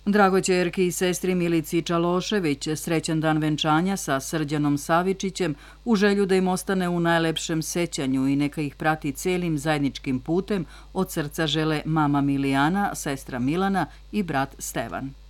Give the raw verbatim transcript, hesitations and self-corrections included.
Drago ćerki i sestri Milici Čalošević srećan dan venčanja sa Srđanom Savičićem u želju da im ostane u najlepšem sećanju i neka ih prati celim zajedničkim putem od srca žele mama Milijana, sestra Milana i brat Stevan.